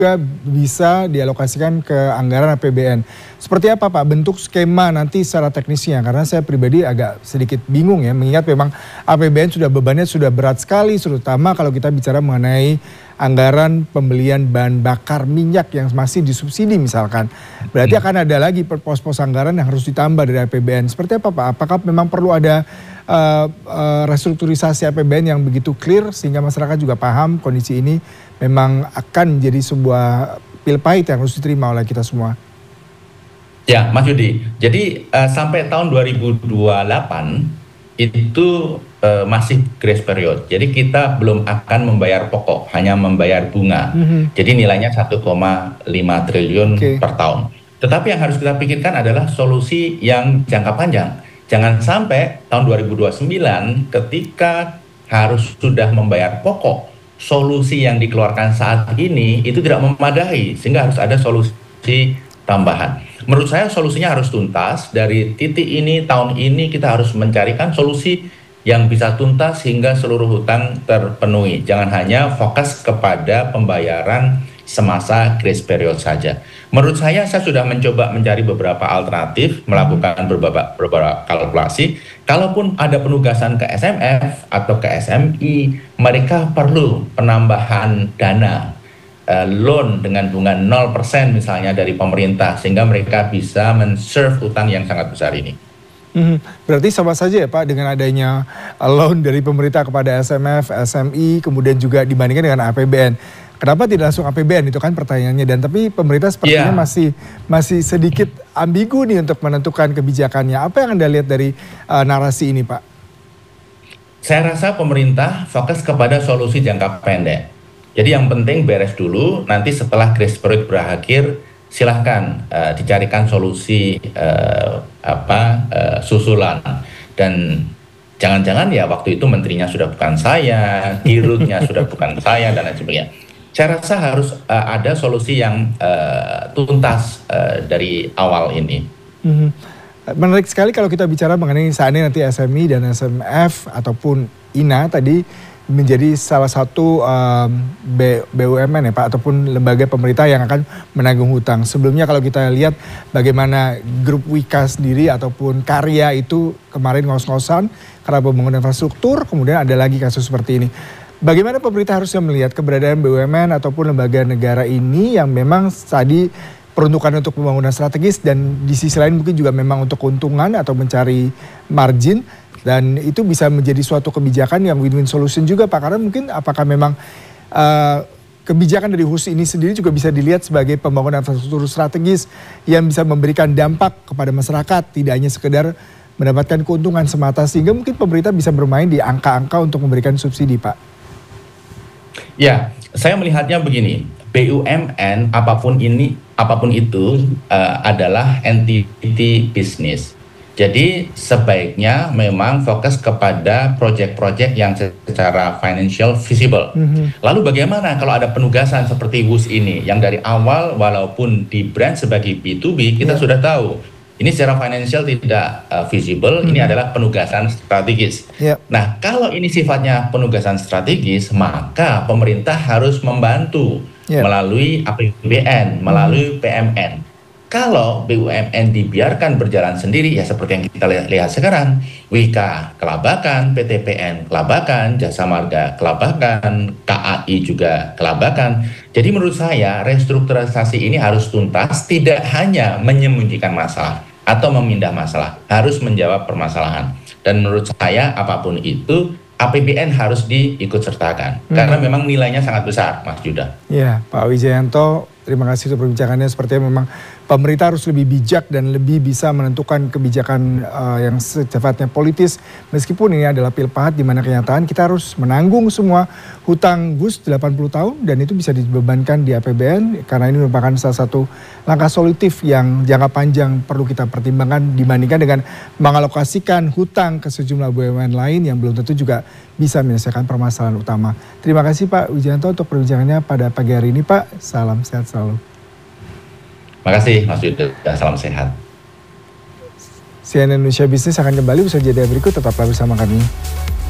juga bisa dialokasikan ke anggaran APBN. Seperti apa Pak bentuk skema nanti secara teknisnya? Karena saya pribadi agak sedikit bingung ya, mengingat memang APBN bebannya sudah berat sekali, terutama kalau kita bicara mengenai anggaran pembelian bahan bakar minyak yang masih disubsidi misalkan. Berarti akan ada lagi pos-pos anggaran yang harus ditambah dari APBN. Seperti apa Pak? Apakah memang perlu ada restrukturisasi APBN yang begitu clear sehingga masyarakat juga paham kondisi ini memang akan menjadi sebuah pil pahit yang harus diterima oleh kita semua? Ya, Mas Yudi. Jadi sampai tahun 2028 itu masih grace period. Jadi kita belum akan membayar pokok, hanya membayar bunga. Jadi nilainya 1,5 triliun per tahun. Tetapi yang harus kita pikirkan adalah solusi yang jangka panjang. Jangan sampai tahun 2029 ketika harus sudah membayar pokok, solusi yang dikeluarkan saat ini itu tidak memadai, sehingga harus ada solusi tambahan. Menurut saya solusinya harus tuntas. Dari titik ini, tahun ini kita harus mencarikan solusi yang bisa tuntas hingga seluruh hutang terpenuhi. Jangan hanya fokus kepada pembayaran semasa grace period saja. Menurut saya sudah mencoba mencari beberapa alternatif, melakukan beberapa kalkulasi. Kalaupun ada penugasan ke SMF atau ke SMI, mereka perlu penambahan dana loan dengan bunga 0% misalnya dari pemerintah, sehingga mereka bisa men-serve utang yang sangat besar ini. Berarti sama saja ya Pak dengan adanya loan dari pemerintah kepada SMF, SMI, kemudian juga dibandingkan dengan APBN. Kenapa tidak langsung APBN, itu kan pertanyaannya. Dan tapi pemerintah sepertinya masih sedikit ambigu nih untuk menentukan kebijakannya. Apa yang Anda lihat dari narasi ini Pak? Saya rasa pemerintah fokus kepada solusi jangka pendek. Jadi yang penting beres dulu, nanti setelah grace period berakhir, silahkan dicarikan solusi susulan. Dan jangan-jangan ya waktu itu menterinya sudah bukan saya, dirutnya sudah bukan saya, dan lain sebagainya. Saya rasa harus ada solusi yang tuntas dari awal ini. Menarik sekali kalau kita bicara mengenai saat ini nanti SMI dan SMF ataupun INA tadi menjadi salah satu BUMN ya Pak, ataupun lembaga pemerintah yang akan menanggung hutang. Sebelumnya kalau kita lihat bagaimana grup Wika sendiri ataupun Karya itu kemarin ngos-ngosan karena pembangunan infrastruktur, kemudian ada lagi kasus seperti ini. Bagaimana pemerintah harusnya melihat keberadaan BUMN ataupun lembaga negara ini yang memang tadi peruntukan untuk pembangunan strategis dan di sisi lain mungkin juga memang untuk keuntungan atau mencari margin, dan itu bisa menjadi suatu kebijakan yang win-win solution juga Pak, karena mungkin apakah memang kebijakan dari HUS ini sendiri juga bisa dilihat sebagai pembangunan infrastruktur strategis yang bisa memberikan dampak kepada masyarakat, tidak hanya sekedar mendapatkan keuntungan semata, sehingga mungkin pemerintah bisa bermain di angka-angka untuk memberikan subsidi Pak. Ya, saya melihatnya begini, BUMN apapun itu adalah entity bisnis. Jadi sebaiknya memang fokus kepada proyek-proyek yang secara financial visible. Lalu bagaimana kalau ada penugasan seperti WUS ini yang dari awal walaupun di brand sebagai B2B kita sudah tahu ini secara financial tidak visible, ini adalah penugasan strategis. Nah, kalau ini sifatnya penugasan strategis, maka pemerintah harus membantu melalui APBN, melalui PMN. Kalau BUMN dibiarkan berjalan sendiri, ya seperti yang kita lihat sekarang, Wika kelabakan, PTPN kelabakan, Jasa Marga kelabakan, KAI juga kelabakan. Jadi menurut saya restrukturisasi ini harus tuntas, tidak hanya menyembunyikan masalah atau memindah masalah, harus menjawab permasalahan. Dan menurut saya apapun itu APBN harus diikut sertakan karena memang nilainya sangat besar, Mas Yuda. Ya, Pak Wijayanto, terima kasih untuk perbincangannya. Sepertinya memang pemerintah harus lebih bijak dan lebih bisa menentukan kebijakan yang sifatnya politis. Meskipun ini adalah pil pahat, di mana kenyataan kita harus menanggung semua hutang GUS 80 tahun dan itu bisa dibebankan di APBN karena ini merupakan salah satu langkah solutif yang jangka panjang perlu kita pertimbangkan dibandingkan dengan mengalokasikan hutang ke sejumlah BUMN lain yang belum tentu juga bisa menyelesaikan permasalahan utama. Terima kasih Pak Wijayanto untuk perbincangannya pada pagi hari ini Pak. Salam sehat selalu. Terima kasih Mas Yuda, salam sehat. CNN Indonesia Business akan kembali usai jeda berikut, tetaplah bersama kami.